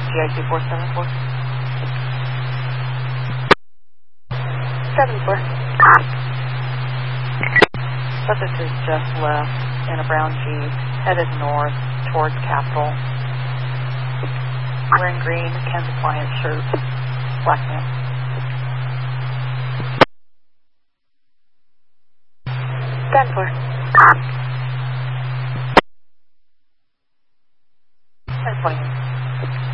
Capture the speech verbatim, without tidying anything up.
G I two four seven four. seven four. Subject is just left in a brown Jeep, headed north towards Capitol. Wearing green Ken compliant shirt, black man. ten four.